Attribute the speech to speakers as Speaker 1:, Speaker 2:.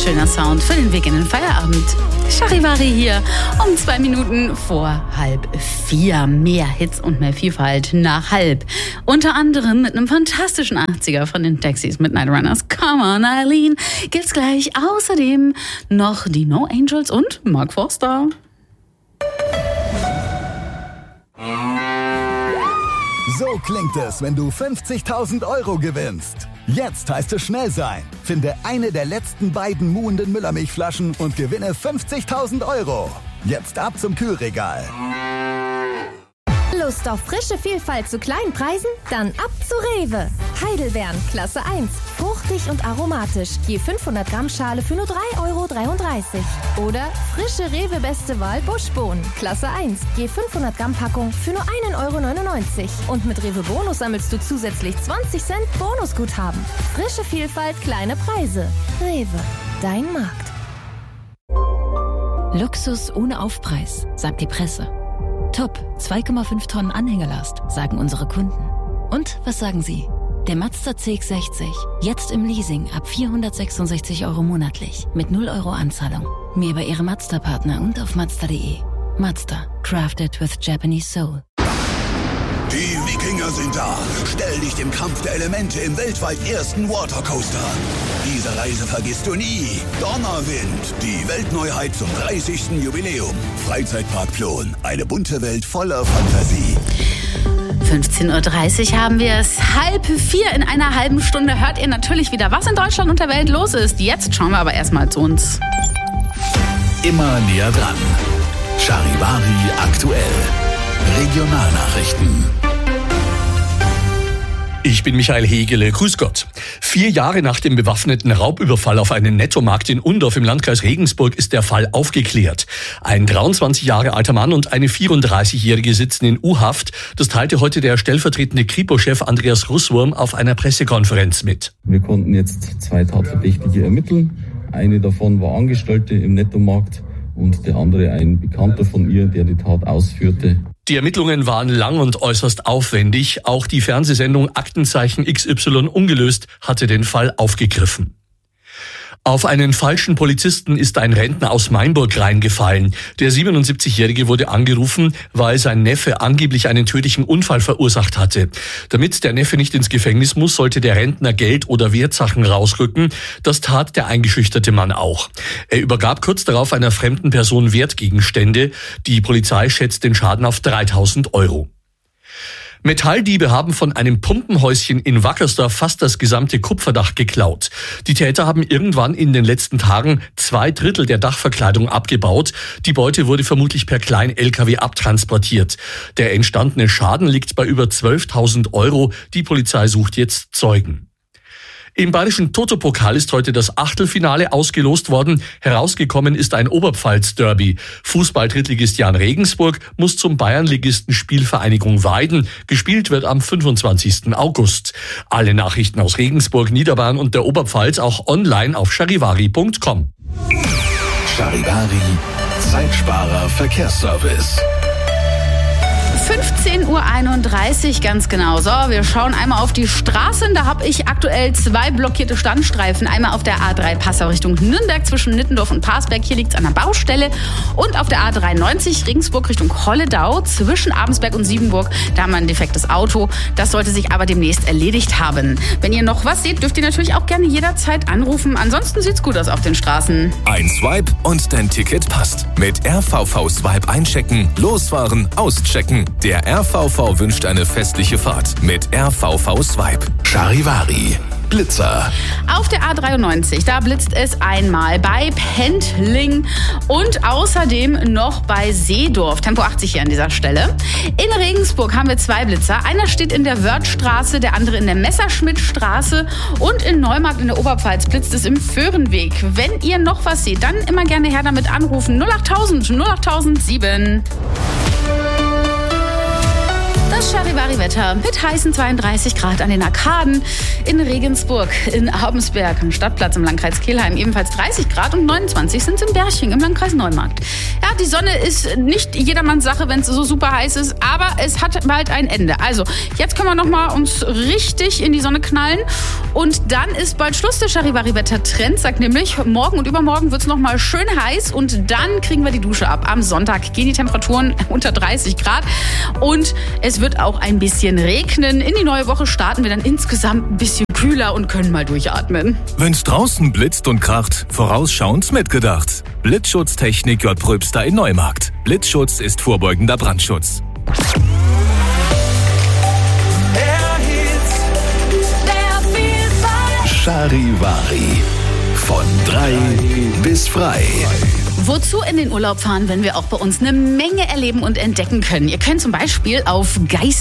Speaker 1: schöner Sound für den Weg in den Feierabend. Charivari hier, um 2 Minuten vor 3:30. Mehr Hits und mehr Vielfalt nach 3:30. Unter anderem mit einem fantastischen 80er von den Taxis Midnight Runners. Come on, Eileen. Gibt's gleich außerdem noch die No Angels und Mark Forster.
Speaker 2: So klingt es, wenn du 50.000 Euro gewinnst. Jetzt heißt es schnell sein. Finde eine der letzten beiden muhenden Müllermilchflaschen und gewinne 50.000 Euro. Jetzt ab zum Kühlregal.
Speaker 3: Lust auf frische Vielfalt zu kleinen Preisen? Dann ab zu Rewe. Heidelbeeren, Klasse 1. Fruchtig und aromatisch. Je 500 Gramm Schale für nur 3,33 €. Oder frische Rewe Beste Wahl Buschbohnen, Klasse 1. Je 500 Gramm Packung für nur 1,99 €. Und mit Rewe Bonus sammelst du zusätzlich 20 Cent Bonusguthaben. Frische Vielfalt, kleine Preise. Rewe, dein Markt.
Speaker 4: Luxus ohne Aufpreis, sagt die Presse. Top, 2,5 Tonnen Anhängerlast, sagen unsere Kunden. Und was sagen Sie? Der Mazda CX-60, jetzt im Leasing ab 466 € monatlich, mit 0 € Anzahlung. Mehr bei Ihrem Mazda-Partner und auf Mazda.de. Mazda, crafted with Japanese soul.
Speaker 5: Die Wikinger sind da. Stell dich dem Kampf der Elemente im weltweit ersten Watercoaster. Diese Reise vergisst du nie. Donnerwind, die Weltneuheit zum 30. Jubiläum. Freizeitpark Plon, eine bunte Welt voller Fantasie.
Speaker 1: 15:30 Uhr haben wir es. 3:30 in einer halben Stunde hört ihr natürlich wieder, was in Deutschland und der Welt los ist. Jetzt schauen wir aber erstmal zu uns.
Speaker 5: Immer näher dran. Charivari aktuell. Regionalnachrichten.
Speaker 6: Ich bin Michael Hegele, grüß Gott. 4 Jahre nach dem bewaffneten Raubüberfall auf einen Nettomarkt in Undorf im Landkreis Regensburg ist der Fall aufgeklärt. Ein 23 Jahre alter Mann und eine 34-Jährige sitzen in U-Haft. Das teilte heute der stellvertretende Kripo-Chef Andreas Russwurm auf einer Pressekonferenz mit.
Speaker 7: Wir konnten jetzt 2 Tatverdächtige ermitteln. Eine davon war Angestellte im Nettomarkt und der andere ein Bekannter von ihr, der die Tat ausführte.
Speaker 6: Die Ermittlungen waren lang und äußerst aufwendig. Auch die Fernsehsendung Aktenzeichen XY ungelöst hatte den Fall aufgegriffen. Auf einen falschen Polizisten ist ein Rentner aus Mainburg reingefallen. Der 77-Jährige wurde angerufen, weil sein Neffe angeblich einen tödlichen Unfall verursacht hatte. Damit der Neffe nicht ins Gefängnis muss, sollte der Rentner Geld oder Wertsachen rausrücken. Das tat der eingeschüchterte Mann auch. Er übergab kurz darauf einer fremden Person Wertgegenstände. Die Polizei schätzt den Schaden auf 3.000 €. Metalldiebe haben von einem Pumpenhäuschen in Wackersdorf fast das gesamte Kupferdach geklaut. Die Täter haben irgendwann in den letzten Tagen 2/3 der Dachverkleidung abgebaut. Die Beute wurde vermutlich per Klein-LKW abtransportiert. Der entstandene Schaden liegt bei über 12.000 €. Die Polizei sucht jetzt Zeugen. Im bayerischen Toto-Pokal ist heute das Achtelfinale ausgelost worden. Herausgekommen ist ein Oberpfalz-Derby. Fußball-Drittligist Jan Regensburg muss zum Bayernligisten Spielvereinigung Weiden. Gespielt wird am 25. August. Alle Nachrichten aus Regensburg, Niederbayern und der Oberpfalz auch online auf charivari.com.
Speaker 5: Charivari, Zeitsparer Verkehrsservice.
Speaker 1: 15:31 Uhr, ganz genau. So, wir schauen einmal auf die Straßen. Da habe ich aktuell 2 blockierte Standstreifen. Einmal auf der A3 Passau Richtung Nürnberg zwischen Nittendorf und Parsberg. Hier liegt es an der Baustelle. Und auf der A93 Regensburg Richtung Holledau zwischen Abensberg und Siebenburg. Da haben wir ein defektes Auto. Das sollte sich aber demnächst erledigt haben. Wenn ihr noch was seht, dürft ihr natürlich auch gerne jederzeit anrufen. Ansonsten sieht's gut aus auf den Straßen.
Speaker 8: Ein Swipe und dein Ticket passt. Mit RVV Swipe einchecken, losfahren, auschecken. Der RVV wünscht eine festliche Fahrt mit RVV Swipe.
Speaker 5: Charivari, Blitzer.
Speaker 1: Auf der A93, da blitzt es einmal bei Pendling und außerdem noch bei Seedorf. Tempo 80 hier an dieser Stelle. In Regensburg haben wir 2 Blitzer. Einer steht in der Wörthstraße, der andere in der Messerschmittstraße. Und in Neumarkt in der Oberpfalz blitzt es im Föhrenweg. Wenn ihr noch was seht, dann immer gerne her damit anrufen. 08000 08007. Das Charivari-Wetter mit heißen 32 Grad an den Arkaden, in Regensburg, in Abensberg, am Stadtplatz im Landkreis Kelheim ebenfalls 30 Grad und 29 sind es in Berching im Landkreis Neumarkt. Ja, die Sonne ist nicht jedermanns Sache, wenn es so super heiß ist, aber es hat bald ein Ende. Also, jetzt können wir nochmal uns richtig in die Sonne knallen und dann ist bald Schluss. Der Charivari-Wetter-Trend sagt nämlich, morgen und übermorgen wird es nochmal schön heiß und dann kriegen wir die Dusche ab. Am Sonntag gehen die Temperaturen unter 30 Grad und es wird auch ein bisschen regnen. In die neue Woche starten wir dann insgesamt ein bisschen kühler und können mal durchatmen.
Speaker 8: Wenn's draußen blitzt und kracht, vorausschauend mitgedacht. Blitzschutztechnik J. Pröbster in Neumarkt. Blitzschutz ist vorbeugender Brandschutz.
Speaker 2: Charivari. Von 3 bis frei.
Speaker 1: Wozu in den Urlaub fahren, wenn wir auch bei uns eine Menge erleben und entdecken können? Ihr könnt zum Beispiel auf